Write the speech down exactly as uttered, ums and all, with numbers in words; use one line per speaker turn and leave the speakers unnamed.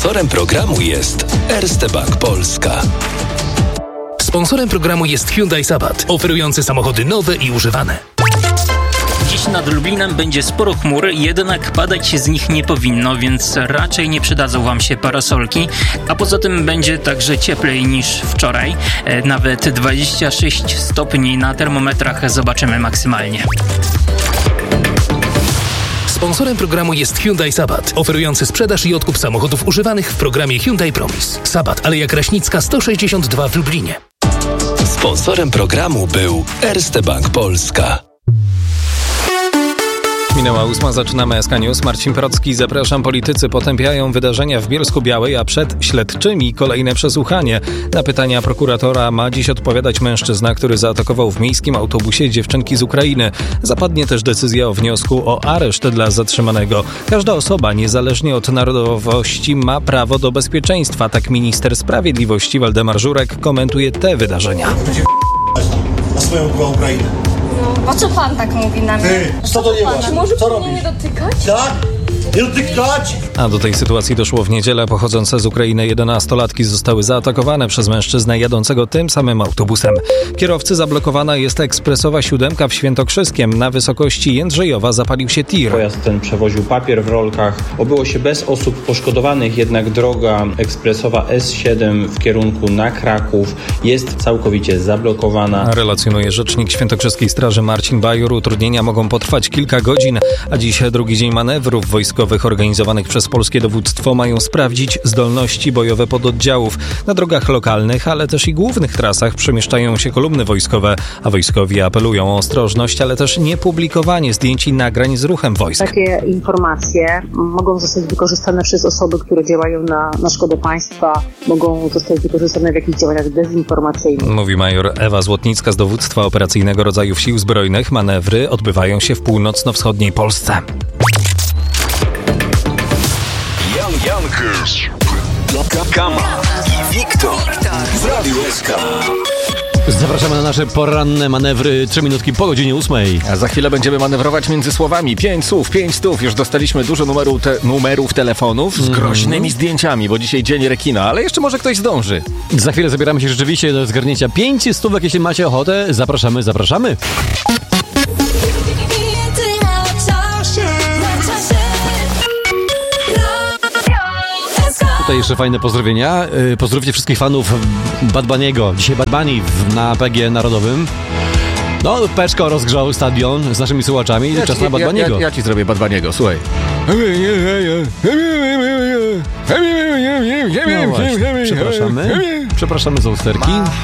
Sponsorem programu jest Erste Bank Polska.
Sponsorem programu jest Hyundai Sabat, oferujący samochody nowe i używane.
Dziś nad Lublinem będzie sporo chmur, jednak padać z nich nie powinno, więc raczej nie przydadzą Wam się parasolki, a poza tym będzie także cieplej niż wczoraj. Nawet dwadzieścia sześć stopni na termometrach zobaczymy maksymalnie.
Sponsorem programu jest Hyundai Sabat, oferujący sprzedaż i odkup samochodów używanych w programie Hyundai Promise. Sabat, Aleja Kraśnicka sto sześćdziesiąt dwa w Lublinie.
Sponsorem programu był Erste Bank Polska.
Minęła ósma, zaczynamy S K News. Marcin Procki, zapraszam. Politycy potępiają wydarzenia w Bielsku-Białej, a przed śledczymi kolejne przesłuchanie. Na pytania prokuratora ma dziś odpowiadać mężczyzna, który zaatakował w miejskim autobusie dziewczynki z Ukrainy. Zapadnie też decyzja o wniosku o areszt dla zatrzymanego. Każda osoba, niezależnie od narodowości, ma prawo do bezpieczeństwa. Tak minister sprawiedliwości Waldemar Żurek komentuje te wydarzenia.
Na swoją była Ukrainę.
No, po co pan tak mówi na mnie?
Ty, co to nie masz?
Może
co
pan
robisz?
nie dotykać?
Tak? Nie dotykać!
A do tej sytuacji doszło w niedzielę. Pochodzące z Ukrainy jedenastolatki zostały zaatakowane przez mężczyznę jadącego tym samym autobusem. Kierowcy zablokowana jest ekspresowa siódemka w Świętokrzyskiem. Na wysokości Jędrzejowa zapalił się tir.
Pojazd ten przewoził papier w rolkach. Obyło się bez osób poszkodowanych, jednak droga ekspresowa S siedem w kierunku na Kraków jest całkowicie zablokowana.
Relacjonuje rzecznik Świętokrzyskiej Straży Marcin Bajor. Utrudnienia mogą potrwać kilka godzin, a dziś drugi dzień manewrów wojskowych organizowanych przez polskie dowództwo mają sprawdzić zdolności bojowe pododdziałów. Na drogach lokalnych, ale też i głównych trasach przemieszczają się kolumny wojskowe, a wojskowi apelują o ostrożność, ale też niepublikowanie zdjęć i nagrań z ruchem wojsk.
Takie informacje mogą zostać wykorzystane przez osoby, które działają na, na szkodę państwa, mogą zostać wykorzystane w jakichś działaniach dezinformacyjnych.
Mówi major Ewa Złotnicka z Dowództwa Operacyjnego Rodzajów Sił Zbrojnych. Manewry odbywają się w północno-wschodniej Polsce.
Jankers, Kama i Wiktor z Radiu S K.
Zapraszamy na nasze poranne manewry, trzy minutki po godzinie ósmej.
A za chwilę będziemy manewrować między słowami. Pięć słów, pięć stów. Już dostaliśmy dużo numeru te, numerów telefonów z groźnymi mm. zdjęciami, bo dzisiaj dzień rekina, ale jeszcze może ktoś zdąży.
Za chwilę zabieramy się rzeczywiście do zgarnięcia pięć stówek, jeśli macie ochotę. Zapraszamy, zapraszamy. Tutaj jeszcze fajne pozdrowienia. Pozdrówcie wszystkich fanów Bad Bunny'ego. Dzisiaj Bad Bunny na P G Narodowym. No, Peczko rozgrzał stadion z naszymi słuchaczami.
Ja
Czas
ci,
na Bad
ja,
Bunny'ego.
Ja, ja ci zrobię Bad Bunny'ego, słuchaj.
No właśnie, przepraszamy. Przepraszamy za usterki.